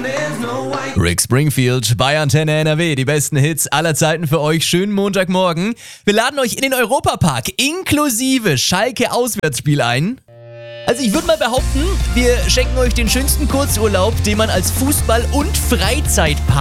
Rick Springfield bei Antenne NRW, die besten Hits aller Zeiten für euch. Schönen Montagmorgen. Wir laden euch in den Europapark inklusive Schalke-Auswärtsspiel ein. Also ich würde mal behaupten, wir schenken euch den schönsten Kurzurlaub, den man als Fußball- und Freizeitpark